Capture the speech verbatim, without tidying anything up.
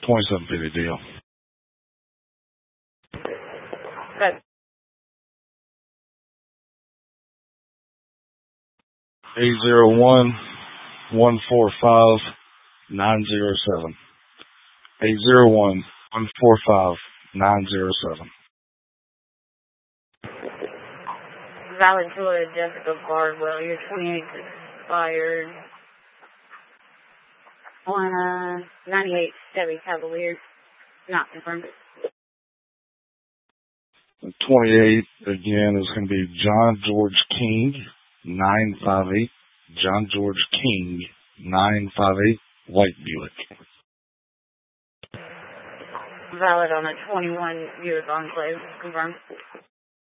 twenty-seven fifty deal. Good. eight zero one, one four five, nine zero seven. eight zero one, one four five, nine zero seven. Valid to Jessica Bardwell. Your twenty-eight expired on a ninety-eight Chevy Cavalier. Not confirmed. twenty-eight, again, is going to be John George King, nine five eight. John George King, nine five eight, White Buick. Valid on a twenty-one Buick Enclave. Confirmed.